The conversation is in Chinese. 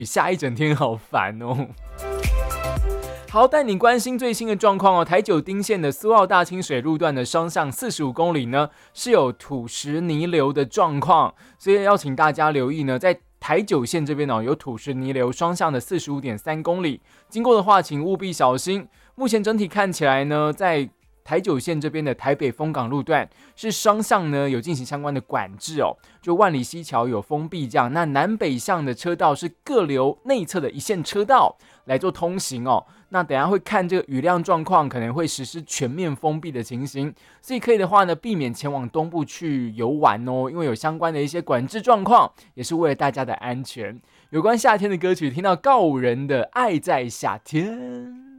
下一整天好烦哦。好，带你关心最新的状况哦。台九丁线的苏澳大清水路段的双向45公里呢，是有土石泥流的状况，所以要请大家留意呢，在台九线这边哦，有土石泥流双向的45.3公里，经过的话请务必小心。目前整体看起来呢，在台九线这边的台北丰港路段是双向呢有进行相关的管制哦，就万里溪桥有封闭这样，那南北向的车道是各留内侧的一线车道来做通行哦。那等一下会看这个雨量状况，可能会实施全面封闭的情形，所以可以的话呢，避免前往东部去游玩哦，因为有相关的一些管制状况，也是为了大家的安全。有关夏天的歌曲，听到告五人的《爱在夏天》。